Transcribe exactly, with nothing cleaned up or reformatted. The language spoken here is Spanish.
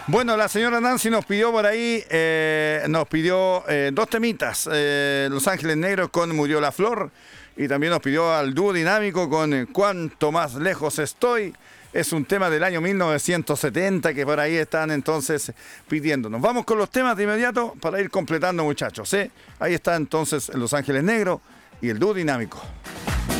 Bueno, la señora Nancy nos pidió por ahí, eh, nos pidió eh, dos temitas, eh, Los Ángeles Negros con Murió la Flor, y también nos pidió al dúo dinámico con eh, Cuánto Más Lejos Estoy. Es un tema del año mil novecientos setenta que por ahí están entonces pidiéndonos. Vamos con los temas de inmediato para ir completando, muchachos, ¿eh? Ahí está entonces Los Ángeles Negros y el dúo dinámico.